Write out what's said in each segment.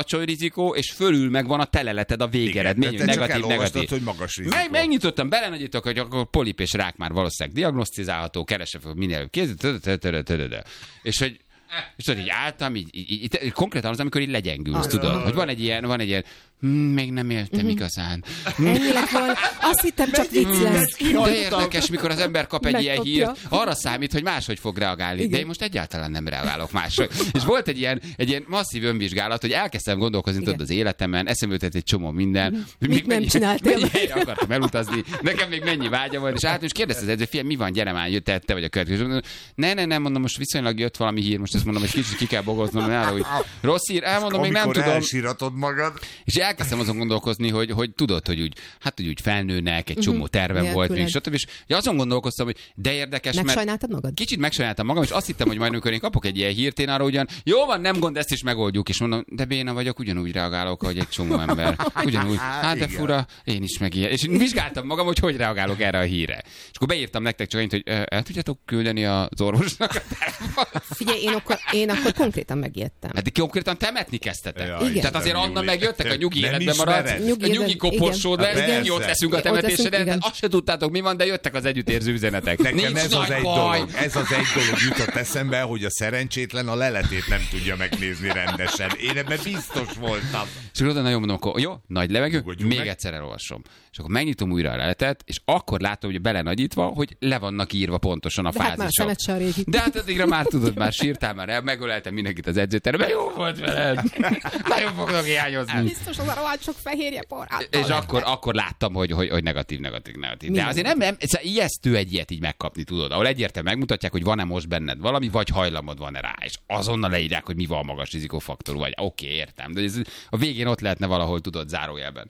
alacsony rizikó, és fölül meg van a teleleted a végeredmény, negatív. Hogy magas rizikó. Megnyitottam, belenagítok, hogy akkor polip és rák már valószínűleg diagnosztizálható, keresem fel minél előbb kézzel, és hogy így álltam, így konkrétan az, amikor így legyengülsz, tudod, hogy van egy ilyen még nem éltem igazán. Ennyi lett volna. Azt hittem, csak vicc lesz. De érdekes, mikor az ember kap egy ilyen hírt, arra számít, hogy máshogy fog reagálni. Igen. De én most egyáltalán nem reagálok máshogy. És volt egy ilyen masszív önvizsgálat, hogy elkezdtem gondolkozni tudod, az életemen, eszembe jutott egy csomó minden. Mit nem csináltál? Mennyire akartam elutazni, nekem még mennyi vágya volt, és kérdezte az edző, fiam, mi van, gyere már, te vagy a következő. Nem, mondom, most viszonylag jött valami hír, most ezt mondom, hogy kicsit ki kell bogoznom, hogy rossz hír, elmondom, még nem tudom. Elsiratod magad. És elkezdtem azon gondolkozni, hogy tudod, hogy úgy felnőnek, egy csomó tervem volt, még stb. És azon gondolkoztam, hogy de érdekes, megsajnáltad magad? Kicsit megsajnáltam magam, és azt hittem, hogy majd amikor én kapok egy ilyen hírt, én arra ugyan, jó van, nem gond, ezt is megoldjuk, és mondom, de béna vagyok, ugyanúgy reagálok, ahogy egy csomó ember. Ugyanúgy, hát de fura, én is meg ilyen. És vizsgáltam magam, hogy reagálok erre a hírre. És akkor beírtam nektek csak annyit, hogy el tudjátok küldeni az orvosnak a tervet. Figyelj, én akkor konkrétan megijedtem. Hát konkrétan temetni kezdtetek. Igen. Tehát azért Anna megjöttek a nyugi életbe maradt, a nyugi koporsód lesz, jót leszünk a temetéseden, de azt se tudtátok mi van, de jöttek az együttérző üzenetek. Nekem ez az egy dolog jutott eszembe, hogy a szerencsétlen a leletét nem tudja megnézni rendesen. Én ebben biztos voltam. És oda nagyon mondom, akkor jó, nagy levegő, még egyszer elolvasom. És akkor megnyitom újra a leletet, és akkor látom, hogy belenagyítva, hogy le vannak írva pontosan a fázisok. De hát addigra már tudod, már sírtál, már megöleltem mindenkit az edzőteremben, jó volt veled. Nagyon fognak hiányozni. Biztos az a rohadt sok fehérje porrát. És akkor láttam, hogy negatív. De azért nem ijesztő egy ilyet így megkapni, tudod, ahol egyértelműen megmutatják, hogy van-e most benned valami, vagy hajlamod van-e rá, és azonnal leírják, hogy mi van magas rizikófaktorú, vagy oké, értem, de ez a végén ott lehetne valahol, tudod, zárójelben.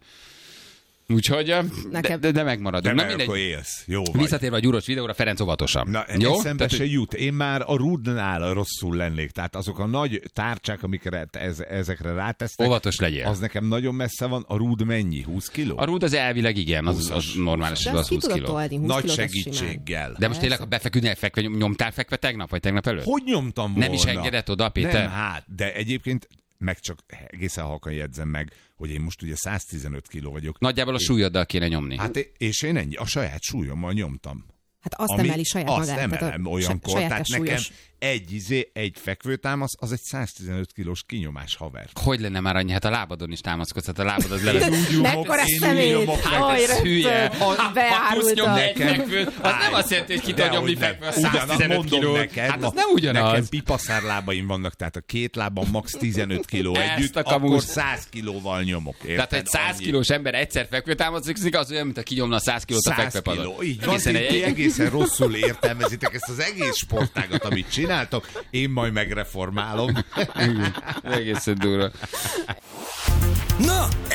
Úgyhogy, de megmaradunk. De akkor élsz. Jó vagy. Visszatérve a gyúros videóra, Ferenc óvatosan. Na, eszembe se jut. Én már a rúdnál rosszul lennék. Tehát azok a nagy tárcsák, amikre ezekre rátesznek. Óvatos legyél. Az nekem nagyon messze van. A rúd mennyi? 20 kiló? A rúd az elvileg igen, az normális, az 20 kiló. Nagy segítséggel. De most tényleg, ha befeküdnél, nyomtál fekve tegnap, vagy tegnap előtt? Hogy nyomtam volna? Nem is engedett oda, Péter? Nem, de egyébként meg csak egészen halkan jegyzem meg, hogy én most ugye 115 kiló vagyok. Nagyjából a súlyoddal kéne nyomni. Hát és én ennyi, a saját súlyommal nyomtam. Hát azt emeli saját magát. Azt emelem olyankor, tehát nekem egy fekvőtámasz, az egy 115 kilós kinyomás, haver. Hogy lenne már annyi? Hát a lábadon is támaszkodsz, hát a lábad az le. Mekkora szemét! Hát ez hülye! Beárultam. Az nem azt jelenti, hogy ki tud nyomni fekve a 115 kilót. Hát az nem ugyanaz. Nekem pipaszárlábaim vannak, tehát a két lábam max 15 kiló együtt, akkor 100 kilóval nyomok. Tehát egy 100 kilós ember egyszer fekvő támaszkodik, az olyan, mint a kinyomna 100 kilót a fekvepadon. Így van, ti egészen rosszul értelmezitek ezt az egész sportágat, amit csináltok, én majd megreformálom. Egészen durva. Na,